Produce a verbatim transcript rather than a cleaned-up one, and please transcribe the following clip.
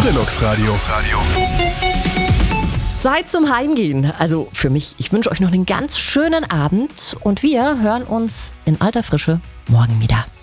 Gorilux Radio. Zeit zum Heimgehen. Also für mich, ich wünsche euch noch einen ganz schönen Abend und wir hören uns in alter Frische morgen wieder.